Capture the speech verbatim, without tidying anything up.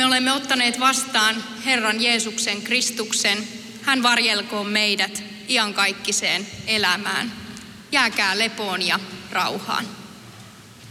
Me olemme ottaneet vastaan Herran Jeesuksen Kristuksen. Hän varjelkoon meidät iankaikkiseen elämään. Jääkää lepoon ja rauhaan.